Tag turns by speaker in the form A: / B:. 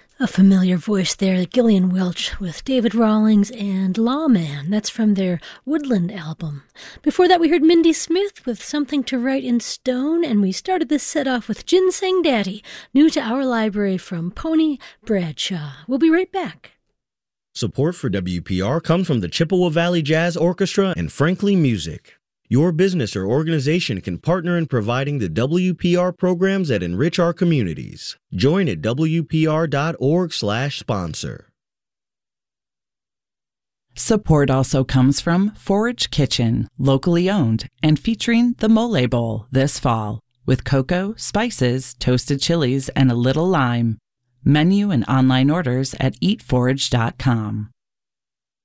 A: A familiar voice there, Gillian Welch with David Rawlings and Lawman. That's from their Woodland album. Before that, we heard Mindy Smith with Something to Write in Stone, and we started this set off with Ginseng Daddy, new to our library from Pony Bradshaw. We'll be right back.
B: Support for WPR comes from the Chippewa Valley Jazz Orchestra and Frankly Music. Your business or organization can partner in providing the WPR programs that enrich our communities. Join at WPR.org/sponsor.
C: Support also comes from Forage Kitchen, locally owned and featuring the Mole Bowl this fall with cocoa, spices, toasted chilies, and a little lime. Menu and online orders at eatforage.com.